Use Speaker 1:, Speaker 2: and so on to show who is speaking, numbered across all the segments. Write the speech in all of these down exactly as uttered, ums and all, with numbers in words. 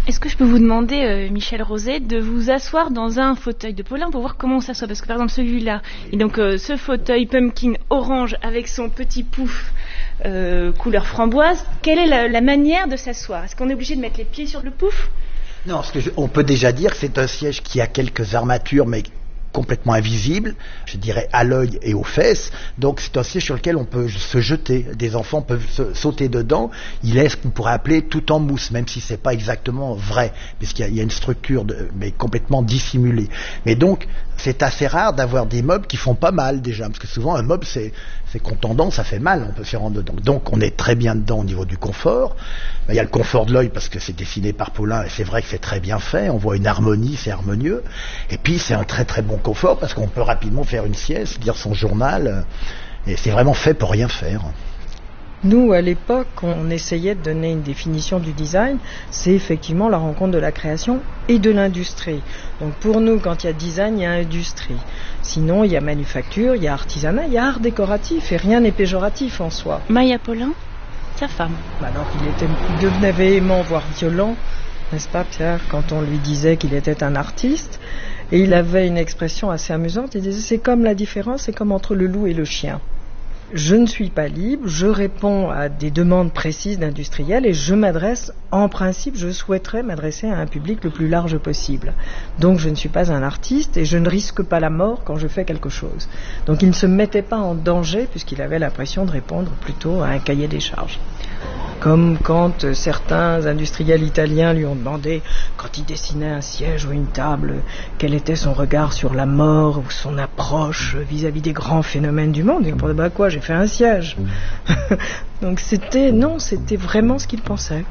Speaker 1: Est-ce que je peux vous demander, euh, Michel Rozet, de vous asseoir dans un fauteuil de Paulin pour voir comment on s'assoit? Parce que par exemple celui-là, et donc euh, ce fauteuil pumpkin orange avec son petit pouf euh, couleur framboise, quelle est la, la manière de s'asseoir? Est-ce qu'on est obligé de mettre les pieds sur le pouf?
Speaker 2: Non, parce que je, on peut déjà dire que c'est un siège qui a quelques armatures, mais complètement invisible, je dirais à l'œil et aux fesses. Donc c'est un siège sur lequel on peut se jeter. Des enfants peuvent se, sauter dedans. Il est ce qu'on pourrait appeler tout en mousse, même si c'est pas exactement vrai, puisqu'il y a, il y a une structure de, mais complètement dissimulée. Mais donc c'est assez rare d'avoir des meubles qui font pas mal déjà, parce que souvent un meuble c'est c'est contondant, ça fait mal, on peut s'y rendre dedans. Donc on est très bien dedans au niveau du confort. Il y a le confort de l'œil parce que c'est dessiné par Paulin et c'est vrai que c'est très bien fait, on voit une harmonie, c'est harmonieux. Et puis c'est un très très bon confort parce qu'on peut rapidement faire une sieste, lire son journal, et c'est vraiment fait pour rien faire.
Speaker 3: Nous, à l'époque, on essayait de donner une définition du design, c'est effectivement la rencontre de la création et de l'industrie. Donc pour nous, quand il y a design, il y a industrie. Sinon, il y a manufacture, il y a artisanat, il y a art décoratif, et rien n'est péjoratif en soi.
Speaker 1: Maya Paulin, sa femme.
Speaker 3: Alors qu'il était, il devenait véhément, voire violent, n'est-ce pas Pierre, quand on lui disait qu'il était un artiste. Et il avait une expression assez amusante, il disait c'est comme la différence, c'est comme entre le loup et le chien. Je ne suis pas libre, je réponds à des demandes précises d'industriels et je m'adresse, en principe, je souhaiterais m'adresser à un public le plus large possible. Donc je ne suis pas un artiste et je ne risque pas la mort quand je fais quelque chose. Donc il ne se mettait pas en danger puisqu'il avait l'impression de répondre plutôt à un cahier des charges. Comme quand certains industriels italiens lui ont demandé, quand il dessinait un siège ou une table, quel était son regard sur la mort ou son approche vis-à-vis des grands phénomènes du monde. Il répondait, bah quoi, j'ai fait un siège. Donc c'était, non, c'était vraiment ce qu'il pensait.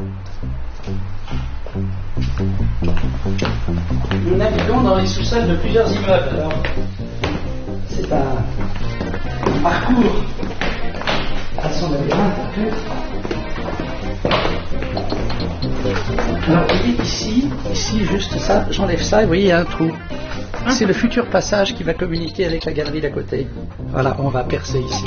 Speaker 4: Nous naviguons dans les sous-sols de plusieurs immeubles. Alors, c'est un parcours à son labyrinthe en fait. Alors vous voyez ici, ici juste ça, j'enlève ça et vous voyez il y a un trou. C'est le futur passage qui va communiquer avec la galerie d'à côté. Voilà, on va percer ici.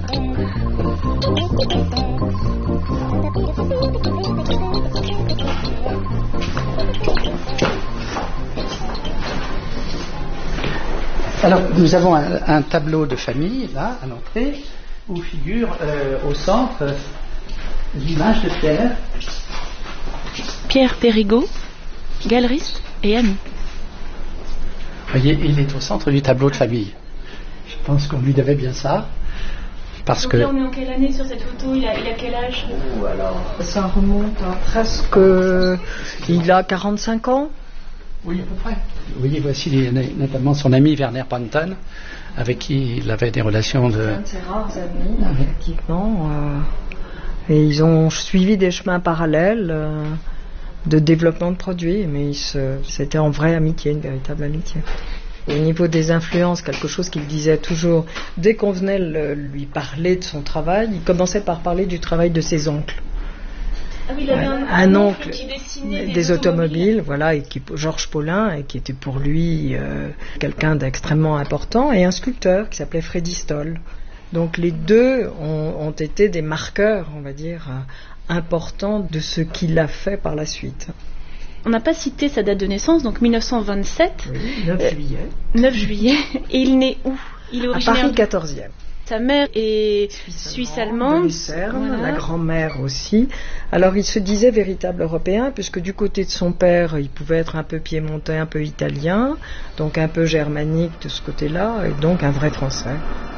Speaker 4: Alors nous avons un, un tableau de famille là à l'entrée où figure euh, au centre euh, l'image de Pierre.
Speaker 1: Pierre Périgot, galeriste et ami.
Speaker 4: Vous voyez, il est au centre du tableau de famille. Je pense qu'on lui devait bien ça. Parce
Speaker 1: Donc
Speaker 4: que...
Speaker 1: là, on est en quelle année sur cette photo? Il a, il a quel âge?
Speaker 3: Oh, alors, ça remonte à presque... Il a quarante-cinq ans.
Speaker 4: Oui, à peu près. Vous voyez, voici les, notamment son ami Werner Panton, avec qui il avait des relations de...
Speaker 3: Un de ses rares amis, effectivement. Euh, et ils ont suivi des chemins parallèles euh, de développement de produits, mais ils se, c'était en vraie amitié, une véritable amitié. Au niveau des influences, quelque chose qu'il disait toujours, dès qu'on venait le, lui parler de son travail, il commençait par parler du travail de ses oncles.
Speaker 1: Ah oui, il avait un,
Speaker 3: un oncle
Speaker 1: qui dessinait des,
Speaker 3: des automobiles,
Speaker 1: automobiles,
Speaker 3: voilà, et qui, Georges Paulin, et qui était pour lui euh, quelqu'un d'extrêmement important, et un sculpteur qui s'appelait Freddy Stoll. Donc les deux ont, ont été des marqueurs, on va dire, euh, importants de ce qu'il a fait par la suite.
Speaker 1: On n'a pas cité sa date de naissance, donc mille neuf cent vingt-sept.
Speaker 3: Oui, neuf juillet.
Speaker 1: Euh, neuf juillet. Et il naît où? Il est originaire
Speaker 3: à Paris quatorzième.
Speaker 1: Sa mère est suisse-allemande.
Speaker 3: Lucerne,
Speaker 1: voilà.
Speaker 3: La grand-mère aussi. Alors il se disait véritable européen, puisque du côté de son père, il pouvait être un peu piémontais, un peu italien, donc un peu germanique de ce côté-là, et donc un vrai français.